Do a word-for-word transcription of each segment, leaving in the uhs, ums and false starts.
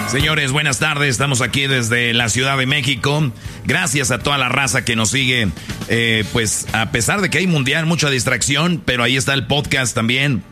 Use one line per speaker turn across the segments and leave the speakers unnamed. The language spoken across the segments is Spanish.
Señores, buenas tardes. Estamos aquí desde la Ciudad de México. Gracias a toda la raza que nos sigue. Eh, pues a pesar de que hay mundial, mucha distracción, pero ahí está el podcast también.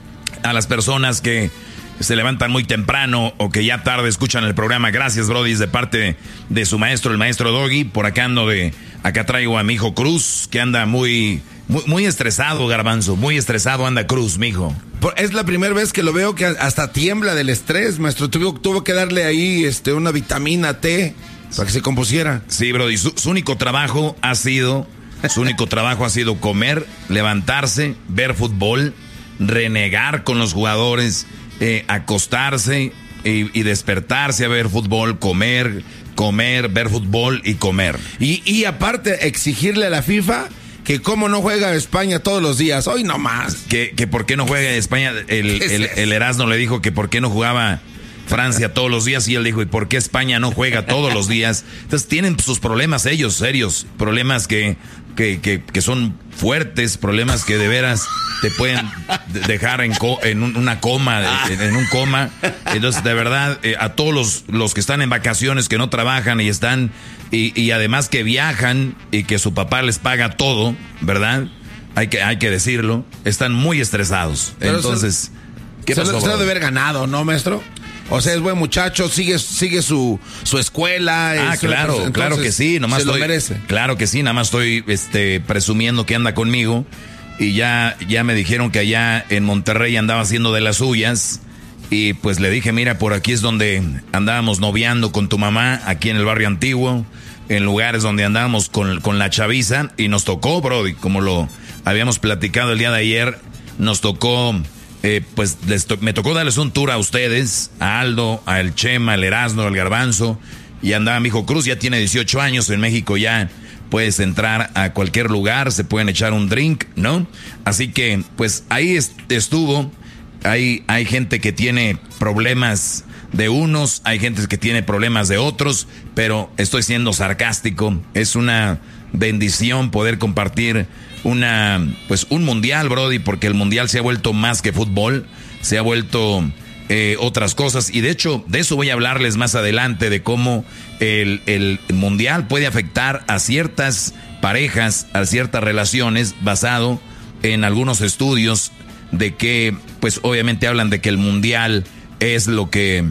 A las personas que se levantan muy temprano o que ya tarde escuchan el programa. Gracias, Brody, de parte de su maestro, el maestro Doggy. Por acá ando de... Acá traigo a mi hijo Cruz, que anda muy... Muy, muy estresado, Garbanzo, muy estresado anda Cruz, mijo.
Es la primera vez que lo veo que hasta tiembla del estrés, maestro. Tuvo, tuvo que darle ahí este, una vitamina T para que se compusiera.
Sí, Brody, su, su único trabajo ha sido, su único trabajo ha sido comer, levantarse, ver fútbol, renegar con los jugadores, eh, acostarse y, y despertarse a ver fútbol, comer, comer, ver fútbol y comer.
Y, y aparte exigirle a la FIFA que cómo no juega España todos los días, hoy no más.
Que, que por qué no juega España, el, el, el Erasmo le dijo que por qué no jugaba Francia todos los días y él dijo, ¿y por qué España no juega todos los días? Entonces tienen sus problemas ellos, serios, problemas que, que, que, que son fuertes, problemas que de veras te pueden dejar en, co, en un, una coma, en, en un coma. Entonces, de verdad, eh, a todos los, los que están en vacaciones, que no trabajan y están... Y, y además que viajan y que su papá les paga todo, ¿verdad? Hay que, hay que decirlo. Están muy estresados. Pero entonces,
se, ¿qué pasó? Se lo debe haber ganado, ¿no, maestro? O sea, es buen muchacho, sigue, sigue su, su escuela.
Ah, claro, entonces, claro que sí. Nomás
se
estoy,
lo merece.
Claro que sí, nada más estoy este, presumiendo que anda conmigo. Y ya, ya me dijeron que allá en Monterrey andaba haciendo de las suyas. Y pues le dije, mira, por aquí es donde andábamos noviando con tu mamá, aquí en el barrio antiguo, en lugares donde andábamos con, con la chaviza, y nos tocó, Brody, como lo habíamos platicado el día de ayer, nos tocó, eh, pues les to- me tocó darles un tour a ustedes, a Aldo, a El Chema, al Erasmo, al Garbanzo, y andaba mi hijo Cruz, ya tiene dieciocho años, en México ya puedes entrar a cualquier lugar, se pueden echar un drink, ¿no? Así que, pues ahí est- estuvo... Hay, hay gente que tiene problemas de unos, hay gente que tiene problemas de otros, pero estoy siendo sarcástico. Es una bendición poder compartir una, pues un mundial, Brody, porque el mundial se ha vuelto más que fútbol, se ha vuelto eh, otras cosas. Y de hecho, de eso voy a hablarles más adelante, de cómo el, el mundial puede afectar a ciertas parejas, a ciertas relaciones, basado en algunos estudios de que, pues obviamente hablan de que el mundial es lo que,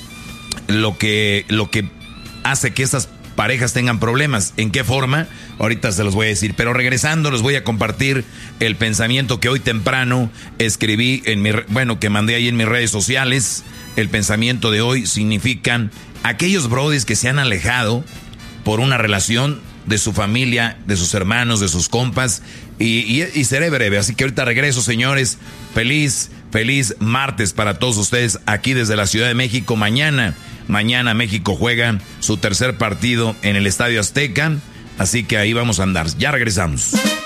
lo que, lo que hace que esas parejas tengan problemas. ¿En qué forma? Ahorita se los voy a decir. Pero regresando, les voy a compartir el pensamiento que hoy temprano escribí en mi, bueno, que mandé ahí en mis redes sociales. El pensamiento de hoy significan aquellos brodis que se han alejado por una relación de su familia, de sus hermanos, de sus compas. Y, y, y seré breve, así que ahorita regreso, señores. Feliz, feliz martes para todos ustedes aquí desde la Ciudad de México. Mañana, mañana México juega su tercer partido en el Estadio Azteca, así que ahí vamos a andar. Ya regresamos.